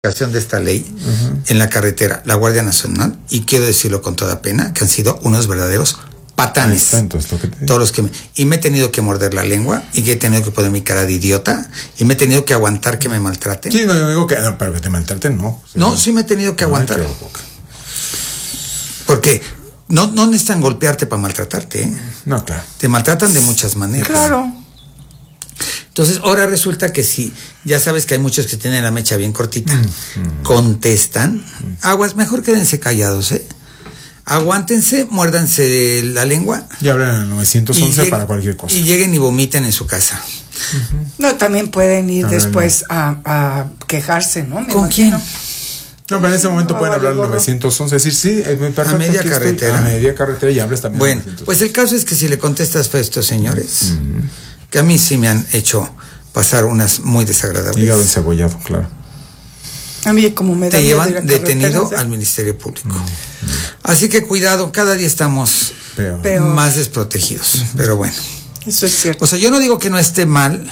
de esta ley en la carretera, la Guardia Nacional, y quiero decirlo con toda pena, que han sido unos verdaderos patanes. Todos los que y me he tenido que morder la lengua, y que he tenido que poner mi cara de idiota, y me he tenido que aguantar que me maltraten. Sí, no, yo digo que no, pero que te maltraten, no. No, sí me he tenido que aguantar. Porque no necesitan golpearte para maltratarte, ¿eh? No, claro. Te maltratan de muchas maneras. Claro. Entonces, ahora resulta que si ya sabes que hay muchos que tienen la mecha bien cortita, contestan, aguas, mejor quédense callados, aguántense, muérdanse la lengua. Y hablan al 911 para cualquier cosa. Y lleguen y vomiten en su casa. No, también pueden ir después a quejarse, ¿no? ¿Con quién? No, pero en ese momento pueden hablar al 911, decir, sí, es muy perfecto. A media carretera. A media carretera y hablas también. Bueno, pues el caso es que si le contestas fue a estos señores, que a mí sí me han hecho pasar unas muy desagradables. Hígado encebollado, claro. A mí como me da te llevan detenido al Ministerio Público. Así que cuidado, cada día estamos Peor. más desprotegidos. Pero bueno. Eso es cierto. O sea, yo no digo que no esté mal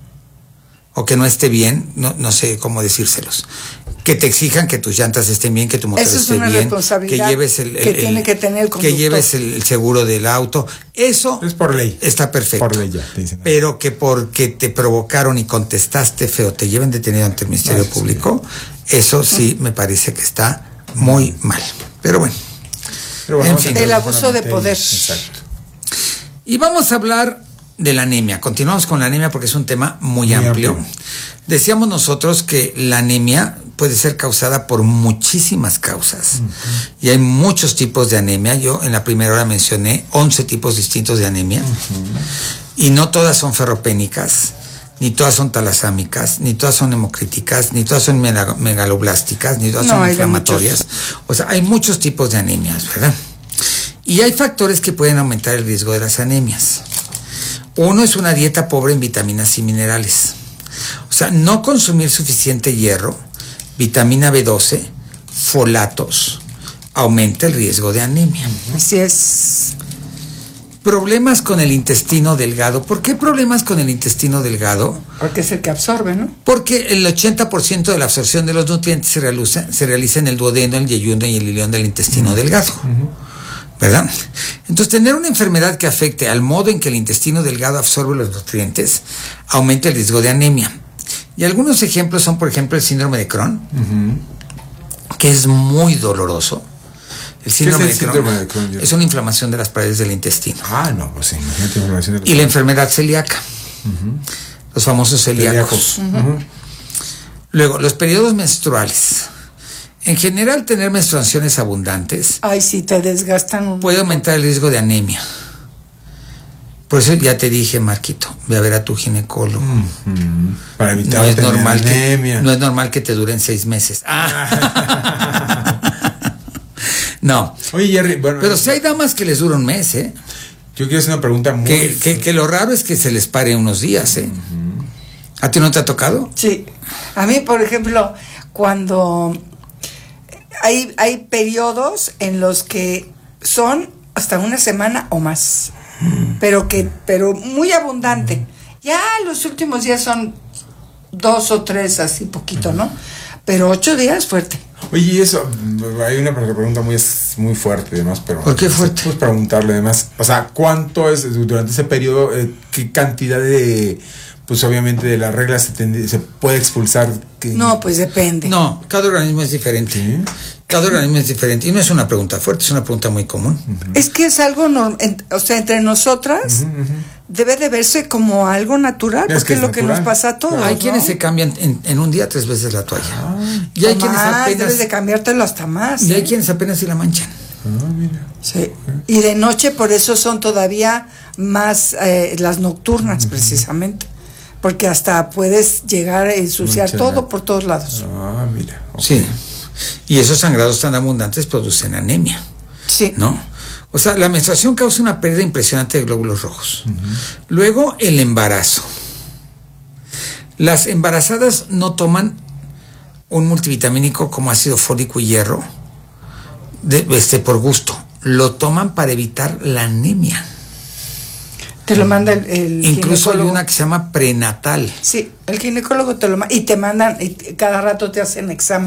o que no esté bien, no sé cómo decírselos. Que te exijan que tus llantas estén bien, que tu motor eso esté es una bien, responsabilidad que lleves tiene que tener el conductor. que lleves el seguro del auto. Eso es por ley. Está perfecto. Por ley ya, te dicen. Pero que porque te provocaron y contestaste feo, te lleven detenido ante el Ministerio Público, eso sí me parece que está muy mal. Pero bueno. En fin, el abuso de poder. Exacto. Y vamos a hablar de la anemia. Continuamos con la anemia porque es un tema muy amplio. Decíamos nosotros que la anemia puede ser causada por muchísimas causas. Y hay muchos tipos de anemia. Yo en la primera hora mencioné 11 tipos distintos de anemia. Y no todas son ferropénicas, ni todas son talasámicas, ni todas son hemocríticas, ni todas son megaloblásticas, ni todas son inflamatorias. O sea, hay muchos tipos de anemias, ¿verdad? Y hay factores que pueden aumentar el riesgo de las anemias. Uno es una dieta pobre en vitaminas y minerales. O sea, no consumir suficiente hierro, vitamina B12, folatos, aumenta el riesgo de anemia. Así es. Problemas con el intestino delgado. ¿Por qué problemas con el intestino delgado? Porque es el que absorbe, ¿no? Porque el 80% de la absorción de los nutrientes se realiza en el duodeno, el yeyuno y el ilion del intestino delgado. ¿Verdad? Entonces, tener una enfermedad que afecte al modo en que el intestino delgado absorbe los nutrientes aumenta el riesgo de anemia. Y algunos ejemplos son, por ejemplo, el síndrome de Crohn, que es muy doloroso. El síndrome de Crohn es una inflamación de las paredes del intestino. No, pues imagínate inflamación y la enfermedad celíaca, los famosos celíacos. Luego, los periodos menstruales. En general, tener menstruaciones abundantes sí, te desgastan puede aumentar el riesgo de anemia. Por eso ya te dije, Marquito, ve a ver a tu ginecólogo. Para evitar anemia. No es normal que te duren 6 meses. No. Oye, Jerry, bueno, pero si hay damas que les dura un mes, Yo quiero hacer una pregunta muy... Que lo raro es que se les pare unos días, ¿A ti no te ha tocado? Sí. A mí, por ejemplo, cuando hay periodos en los que son hasta una semana o más, pero muy abundante. Ya los últimos días son 2 o 3, así poquito, ¿no? Pero 8 días fuerte. Oye, y eso, hay una pregunta muy fuerte además, pero... ¿Por qué fuerte? Pues preguntarle además, o sea, ¿cuánto es durante ese periodo, qué cantidad de, pues obviamente de las reglas se puede expulsar? No, pues depende. No, cada organismo es diferente. ¿Sí? Cada organismo es diferente. Y no es una pregunta fuerte, es una pregunta muy común. Es que es algo normal, o sea, entre nosotras debe de verse como algo natural, porque es lo que nos pasa a todos. Hay quienes se cambian en un día 3 veces la toalla. Y hay quienes apenas... debes de cambiártelo hasta más. Y hay quienes apenas se la manchan. Mira. Sí. Y de noche, por eso son todavía más las nocturnas, precisamente. Porque hasta puedes llegar a ensuciar todo por todos lados. Mira. Okay. Sí. Y esos sangrados tan abundantes producen anemia. Sí. ¿No? O sea, la menstruación causa una pérdida impresionante de glóbulos rojos. Luego, el embarazo. Las embarazadas no toman un multivitamínico como ácido fólico y hierro por gusto. Lo toman para evitar la anemia. Te lo manda el Incluso hay ginecólogo. una que se llama prenatal. Sí, el ginecólogo te lo manda y te mandan, y cada rato te hacen examen